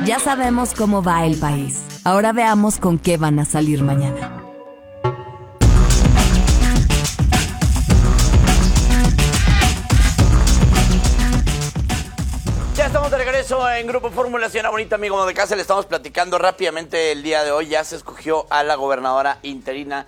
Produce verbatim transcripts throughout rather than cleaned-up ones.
Ya sabemos cómo va el país. Ahora veamos con qué van a salir mañana. Ya estamos de regreso en Grupo Fórmula, señora bonita, amigo de casa. Le estamos platicando rápidamente el día de hoy. Ya se escogió a la gobernadora interina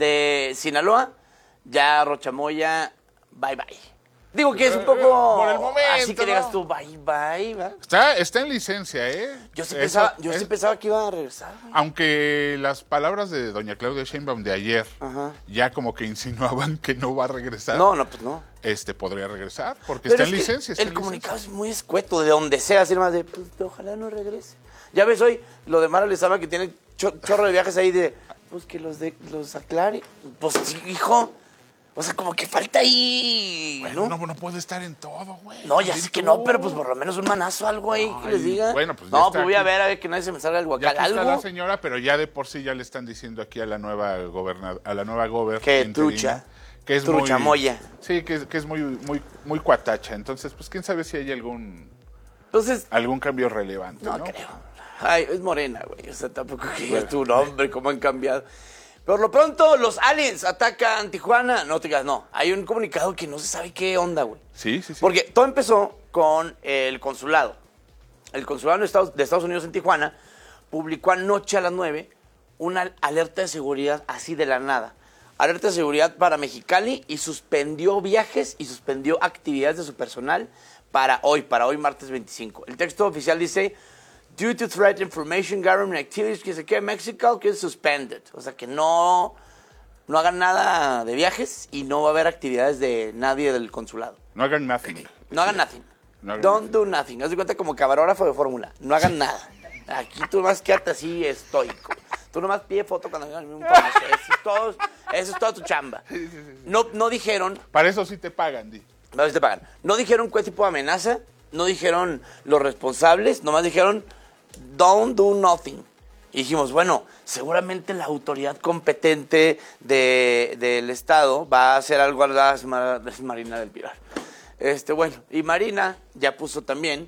de Sinaloa. Ya Rocha Moya, bye bye. Digo que es un poco por el momento, así que ¿no? digas tú, bye bye. ¿verdad? Está, está en licencia, ¿eh? Yo sí, Eso pensaba, yo sí es- pensaba que iba a regresar. güey. Aunque las palabras de doña Claudia Sheinbaum de ayer Ajá. ya como que insinuaban que no va a regresar. No, no, pues no. Este podría regresar porque Pero está es en que licencia. está el en comunicado licencia. es muy escueto, de donde sea, así más de, pues, ojalá no regrese. Ya ves hoy lo de Mara Lezama que tiene cho- chorro de viajes ahí de, pues que los de los aclare. Pues sí, hijo. O sea, como que falta ahí, Bueno, ¿no? no, no puede estar en todo, güey. No, ya También sé que tú. no, pero pues por lo menos un manazo, algo ahí que Ay, les diga. bueno, pues ya no, está pues voy a aquí. ver a ver que nadie se me salga el Ya guacal, aquí está la algo. señora, pero ya de por sí ya le están diciendo aquí a la nueva gobernadora, a la nueva gober Que interina, trucha. que es Trucha muy, moya. Sí, que, es- que es muy, muy, muy cuatacha. Entonces, pues quién sabe si hay algún, Entonces, algún cambio relevante, no, ¿no? creo. Ay, es morena, güey. O sea, tampoco que digas tu nombre, cómo han cambiado. Por lo pronto, los aliens atacan Tijuana. No te digas, no. Hay un comunicado que no se sabe qué onda, güey. Sí, sí, sí. Porque todo empezó con el consulado. El consulado de Estados, de Estados Unidos en Tijuana publicó anoche a las nueve una alerta de seguridad así de la nada. Alerta de seguridad para Mexicali y suspendió viajes y suspendió actividades de su personal para hoy, para hoy martes veinticinco. El texto oficial dice, due to threat information gathering activities, que se quede Mexico, que es suspended. O sea que no, no hagan nada de viajes y no va a haber actividades de nadie del consulado. No hagan nothing. No hagan nothing. No hagan Don't nothing. do nothing. Haz de cuenta como camarógrafo de fórmula. No hagan nada. Aquí tú nomás quédate así estoico. Tú nomás pide foto cuando vengan un famoso. Eso es todo, eso es toda tu chamba. No, no dijeron, Para eso sí te pagan, di. a ver si te pagan. No dijeron qué tipo de amenaza. No dijeron los responsables. Nomás dijeron, don't do nothing. Y dijimos, bueno, seguramente la autoridad competente de, del Estado va a hacer algo a las Mar- es Marina del Pilar. Este, bueno, y Marina ya puso también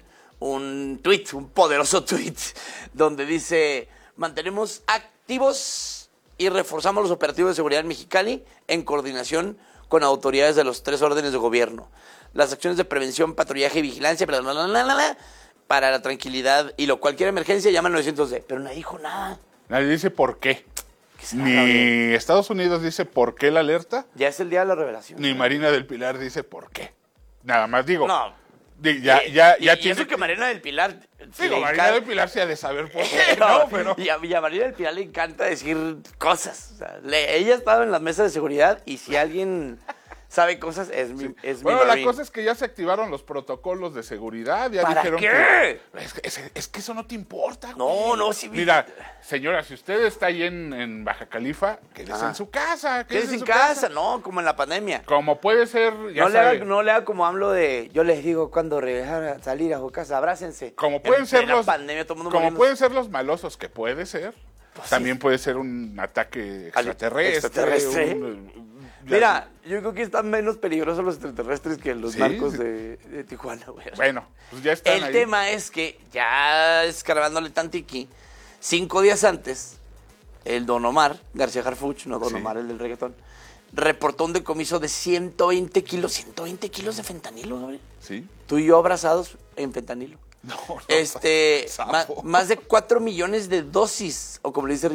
un tweet, un poderoso tweet, donde dice, mantenemos activos y reforzamos los operativos de seguridad en Mexicali en coordinación con autoridades de los tres órdenes de gobierno. Las acciones de prevención, patrullaje y vigilancia, bla, bla, bla, bla, bla, bla, para la tranquilidad y lo cualquier emergencia llama al nueve once, pero nadie dijo nada. Nadie dice por qué. Que se haga bien. Ni Estados Unidos dice por qué la alerta, Ya es el día de la revelación. ni Marina del Pilar dice por qué. Nada más digo. No. di- ya, Eh, ya, y, ya y tiene eso que Marina del Pilar... sí Digo, le Marina encanta- del Pilar sí ha de saber por qué, No, ¿no? Pero... y, a, y a Marina del Pilar le encanta decir cosas. O sea, le- ella ha estado en las mesas de seguridad y si alguien sabe cosas es mi, es mi Bueno, la Marine. cosa es que ya se activaron los protocolos de seguridad. Ya ¿Para dijeron qué? que. Es, que- es- es que eso no te importa. No, güey. no, sí vi- Mira, señora, si usted está ahí en, en Baja Califa, quédese Ajá. en su casa. Quédese Quédese en casa, no, como en la pandemia. Como puede ser, ya No le, sabe, haga, no le haga como hablo de, yo les digo cuando regresar a salir a su casa, abrácense. como pueden En ser plena los. pandemia, todo el mundo como muriéndose. pueden ser los malosos, que puede ser. Pues también puede ser un ataque Al- extraterrestre. extraterrestre. un- Mira, yo creo que están menos peligrosos los extraterrestres que los Sí, narcos sí. de, de Tijuana, güey. Bueno, pues ya están El ahí. tema es que ya escarbándole tantiqui, cinco días antes, el Don Omar, García Harfuch, no Don Sí. Omar, el del reggaetón, reportó un decomiso de ciento veinte kilos, ciento veinte kilos de fentanilo, Gabriel. Sí. Tú y yo abrazados en fentanilo. No, no, Este, sapo. ma- más de cuatro millones de dosis, o como le dice